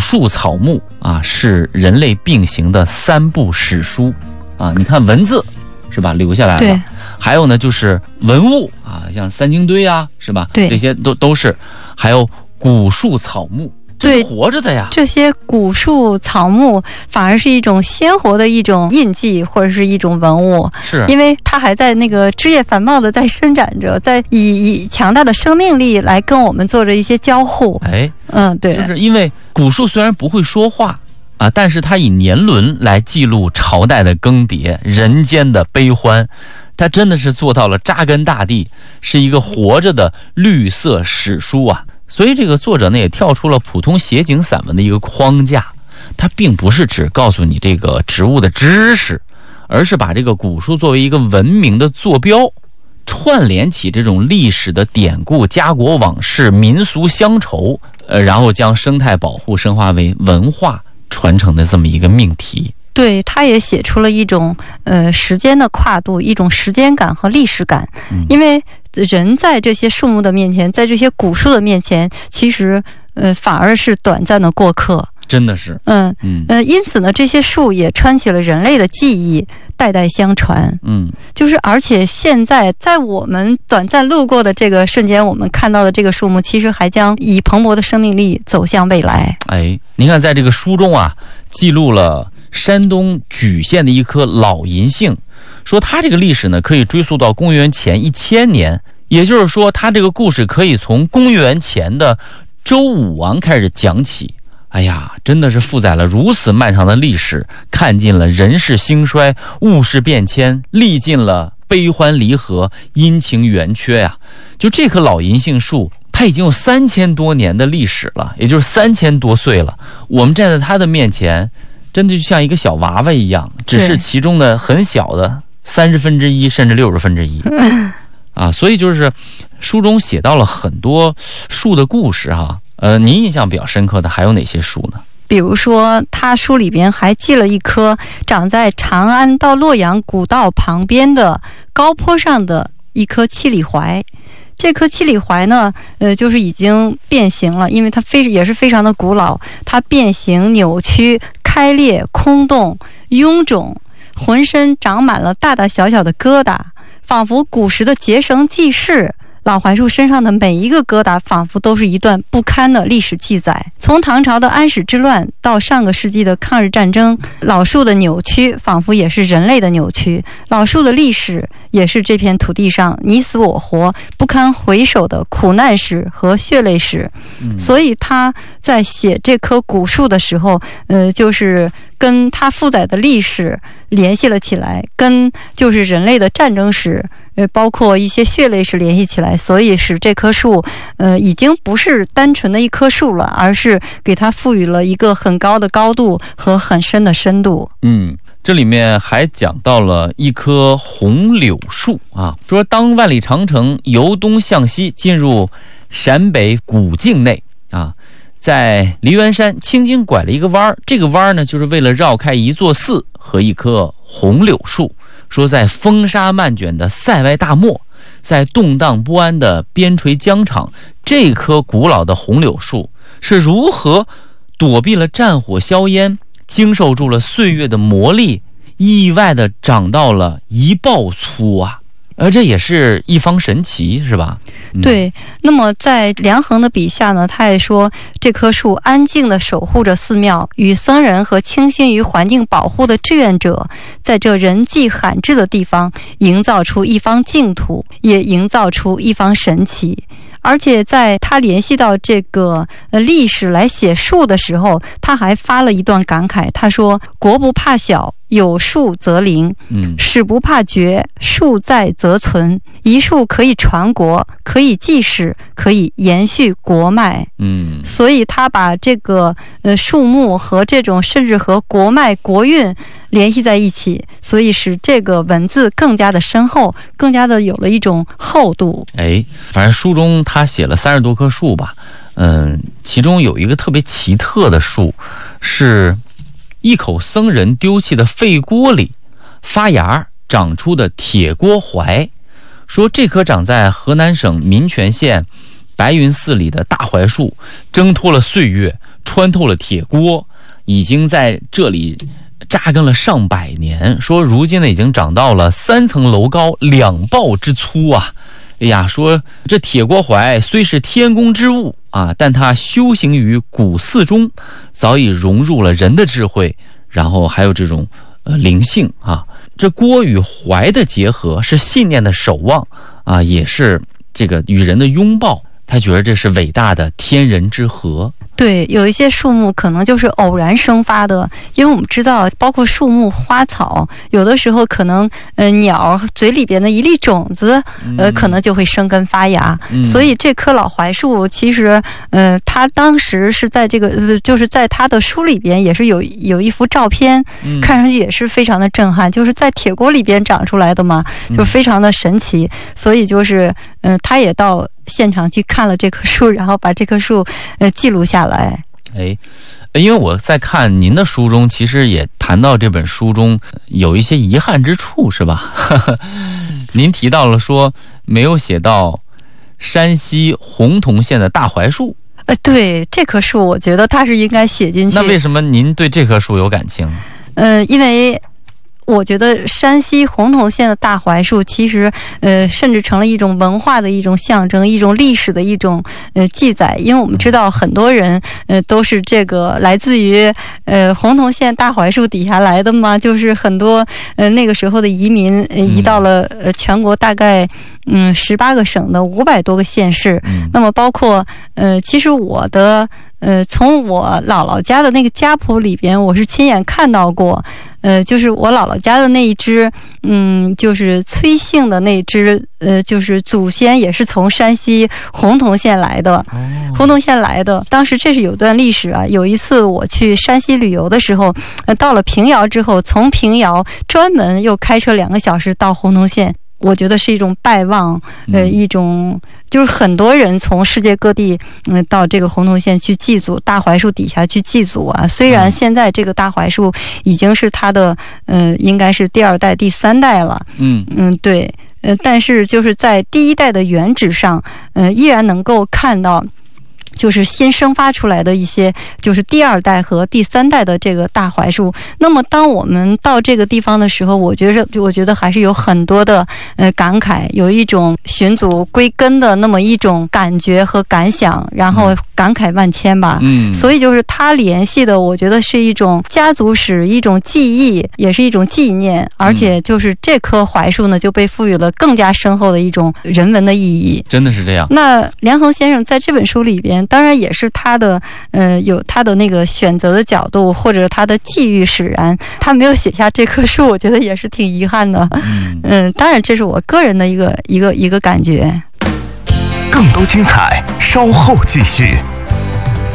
树草木啊，是人类并行的三部史书啊。你看文字是吧，留下来了，还有呢就是文物啊，像三星堆啊，是吧？ 对， 这些都是，还有古树草木。对，活着的呀。 这些古树草木反而是一种鲜活的一种印记，或者是一种文物， 是因为它还在那个枝叶繁茂的在伸展着，在以强大的生命力来跟我们做着一些交互。对， 就是因为古树虽然不会说话啊，但是它以年轮来记录朝代的更迭、人间的悲欢，它真的是做到了扎根大地，是一个活着的绿色史书啊。所以这个作者呢也跳出了普通写景散文的一个框架，它并不是只告诉你这个植物的知识，而是把这个古树作为一个文明的坐标，串联起这种历史的典故、家国往事、民俗乡愁，然后将生态保护升华为文化传承的这么一个命题。 对，他也写出了一种时间的跨度，一种时间感和历史感。因为人在这些树木的面前，在这些古树的面前，其实反而是短暂的过客。 真的是， 因此呢，这些树也穿起了人类的记忆，代代相传。就是而且现在在我们短暂路过的这个瞬间，我们看到的这个树木，其实还将以蓬勃的生命力走向未来。 您看，在这个书中啊，记录了山东莒县的一棵老银杏，说它这个历史呢可以追溯到公元前1000年，也就是说，它这个故事可以从公元前的周武王开始讲起。哎呀，真的是负载了如此漫长的历史，看尽了人世兴衰、物事变迁，历尽了悲欢离合、阴晴圆缺呀。就这棵老银杏树，它已经有3000多年的历史了，也就是3000多岁了。我们站在它的面前，真的就像一个小娃娃一样，只是其中的很小的1/30甚至1/60啊。所以就是书中写到了很多树的故事哈。您印象比较深刻的还有哪些树呢？ 比如说，他书里边还记了一棵长在长安到洛阳古道旁边的高坡上的一棵七里槐。这棵七里槐呢，就是已经变形了，因为它也是非常的古老，它变形、扭曲、开裂、空洞、臃肿，浑身长满了大大小小的疙瘩，仿佛古时的结绳记事。老槐树身上的每一个疙瘩，仿佛都是一段不堪的历史记载。从唐朝的安史之乱到上个世纪的抗日战争，老树的扭曲仿佛也是人类的扭曲，老树的历史也是这片土地上你死我活、不堪回首的苦难史和血泪史。所以他在写这棵古树的时候，就是跟他负载的历史联系了起来，跟就是人类的战争史，包括一些血泪史联系起来，所以使这棵树，已经不是单纯的一棵树了，而是给它赋予了一个很高的高度和很深的深度。 这里面还讲到了一棵红柳树啊，说当万里长城由东向西进入陕北古境内啊，在梨园山轻轻拐了一个弯，这个弯呢就是为了绕开一座寺和一棵红柳树。说在风沙漫卷的塞外大漠，在动荡不安的边陲疆场，这棵古老的红柳树是如何躲避了战火硝烟，经受住了岁月的磨砺，意外的长到了一抱粗啊！这也是一方神奇，是吧？ 对。那么在梁衡的笔下呢，他也说这棵树安静地守护着寺庙，与僧人和倾心于环境保护的志愿者，在这人迹罕至的地方，营造出一方净土，也营造出一方神奇。而且在他联系到这个历史来写树的时候，他还发了一段感慨，他说：国不怕小，有树则灵，史不怕绝，树在则存。一树可以传国，可以记史，可以延续国脉。所以他把这个树木和这种甚至和国脉国运联系在一起，所以使这个文字更加的深厚，更加的有了一种厚度。 反正书中他写了30多棵树吧，其中有一个特别奇特的树，是一口僧人丢弃的废锅里发芽长出的铁锅槐。说这棵长在河南省民权县白云寺里的大槐树，挣脱了岁月， 穿透了铁锅，已经在这里扎根了上百年。说如今呢，已经长到了3层楼高，2抱之粗啊！哎呀，说这铁锅槐虽是天工之物啊，但它修行于古寺中，早已融入了人的智慧，然后还有这种灵性啊。这锅与槐的结合是信念的守望啊，也是这个与人的拥抱。他觉得这是伟大的天人之和。 对，有一些树木可能就是偶然生发的，因为我们知道，包括树木、花草，有的时候可能鸟嘴里边的一粒种子，可能就会生根发芽。所以这棵老槐树，其实它当时是在这个，就是在它的书里边也是有一幅照片，看上去也是非常的震撼，就是在铁锅里边长出来的嘛，就非常的神奇。所以就是他也到现场去看了这棵树，然后把这棵树记录下来。 因为我在看您的书中，其实也谈到这本书中有一些遗憾之处，是吧？您提到了说没有写到山西洪洞县的大槐树。 对，这棵树我觉得它是应该写进去。 那为什么您对这棵树有感情？ 因为我觉得山西洪洞县的大槐树其实甚至成了一种文化的一种象征，一种历史的一种记载。因为我们知道很多人都是这个来自于洪洞县大槐树底下来的嘛，就是很多那个时候的移民移到了全国大概18个省的500多个县市。那么包括其实我的从我姥姥家的那个家谱里边，我是亲眼看到过，就是我姥姥家的那一支，就是崔姓的那支，就是祖先也是从山西洪洞县来的，洪洞县来的。当时这是有段历史啊，有一次我去山西旅游的时候，到了平遥之后，从平遥专门又开车2个小时到洪洞县。我觉得是一种拜望，一种就是很多人从世界各地，到这个洪洞县去祭祖，大槐树底下去祭祖啊。虽然现在这个大槐树已经是它的，应该是第2代、第3代了，对，但是就是在第1代的原址上，依然能够看到。就是新生发出来的一些，就是第2代和第3代的这个大槐树。那么当我们到这个地方的时候，我觉得还是有很多的感慨，有一种寻祖归根的那么一种感觉和感想，然后感慨万千吧。所以就是它联系的，我觉得是一种家族史，一种记忆，也是一种纪念，而且就是这棵槐树呢，就被赋予了更加深厚的一种人文的意义。 真的是这样。 那连横先生在这本书里边，当然也是他的有他的那个选择的角度，或者他的际遇使然，他没有写下这棵树，我觉得也是挺遗憾的。当然这是我个人的一个感觉。 更多精彩稍后继续。